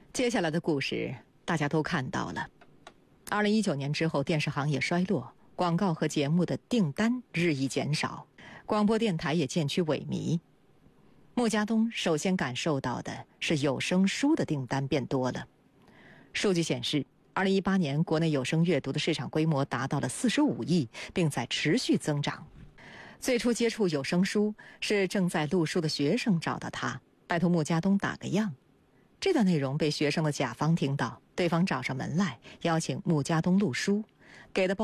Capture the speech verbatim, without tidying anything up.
接下来的故事大家都看到了。二零一九年之后，电视行业衰落，广告和节目的订单日益减少，广播电台也渐趋萎靡。穆家东首先感受到的是有声书的订单变多了。数据显示，二零一八年国内有声阅读的市场规模达到了四十五亿，并在持续增长。最初接触有声书是正在录书的学生找到他，拜托穆家东打个样。这段内容被学生的甲方听到，对方找上门来邀请穆家东录书，给的